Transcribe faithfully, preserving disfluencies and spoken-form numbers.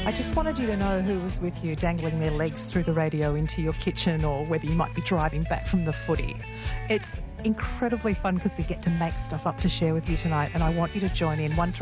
I just wanted you to know who was with you dangling their legs through the radio into your kitchen, or whether you might be driving back from the footy. It's incredibly fun because we get to make stuff up to share with you tonight, and I want you to join in. one